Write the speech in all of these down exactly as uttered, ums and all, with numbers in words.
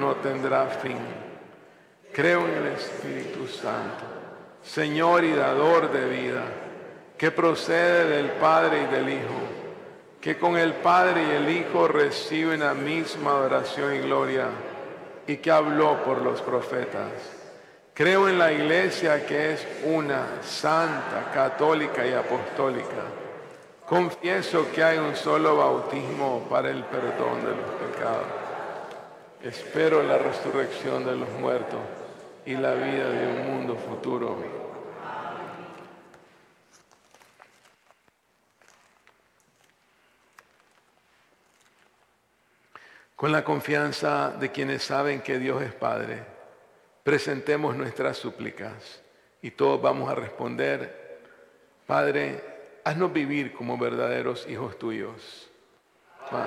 no tendrá fin. Creo en el Espíritu Santo, Señor y dador de vida, que procede del Padre y del Hijo, que con el Padre y el Hijo reciben la misma adoración y gloria, y que habló por los profetas. Creo en la Iglesia, que es una, santa, católica y apostólica. Confieso que hay un solo bautismo para el perdón de los pecados. Espero la resurrección de los muertos y la vida de un mundo futuro. Con la confianza de quienes saben que Dios es Padre, presentemos nuestras súplicas y todos vamos a responder: Padre, haznos vivir como verdaderos hijos tuyos. Padre.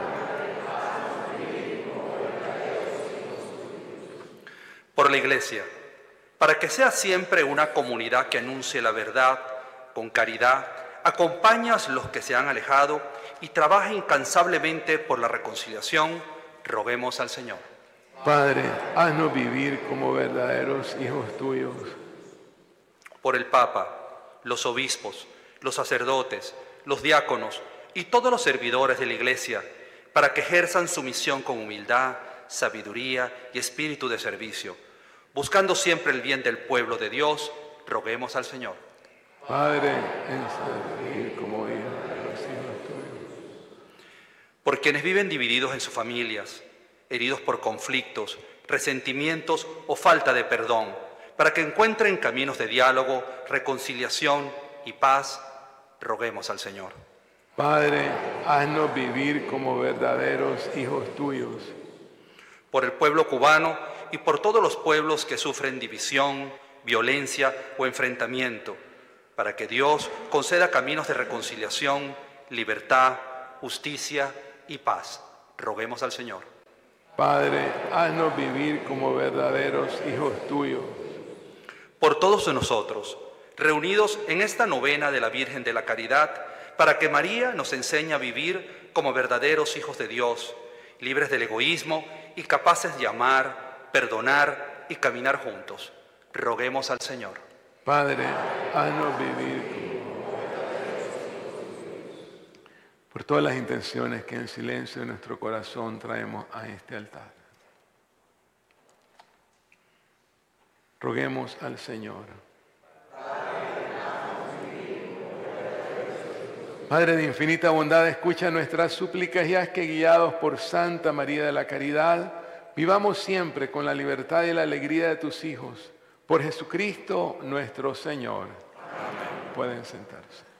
Por la Iglesia, para que sea siempre una comunidad que anuncie la verdad con caridad, acompañas los que se han alejado y trabaja incansablemente por la reconciliación, roguemos al Señor. Padre, haznos vivir como verdaderos hijos tuyos. Por el Papa, los obispos, los sacerdotes, los diáconos y todos los servidores de la Iglesia, para que ejerzan su misión con humildad, sabiduría y espíritu de servicio, buscando siempre el bien del pueblo de Dios, roguemos al Señor. Padre, haznos vivir como hijos tuyos. Por quienes viven divididos en sus familias, heridos por conflictos, resentimientos o falta de perdón, para que encuentren caminos de diálogo, reconciliación y paz, roguemos al Señor. Padre, haznos vivir como verdaderos hijos tuyos. Por el pueblo cubano y por todos los pueblos que sufren división, violencia o enfrentamiento, para que Dios conceda caminos de reconciliación, libertad, justicia y paz, roguemos al Señor. Padre, haznos vivir como verdaderos hijos tuyos. Por todos nosotros, reunidos en esta novena de la Virgen de la Caridad, para que María nos enseñe a vivir como verdaderos hijos de Dios, libres del egoísmo y capaces de amar, perdonar y caminar juntos. Roguemos al Señor. Padre, haznos vivir como... por todas las intenciones que en silencio de nuestro corazón traemos a este altar. Roguemos al Señor. Padre de infinita bondad, escucha nuestras súplicas y haz que, guiados por Santa María de la Caridad, vivamos siempre con la libertad y la alegría de tus hijos. Por Jesucristo nuestro Señor. Amén. Pueden sentarse.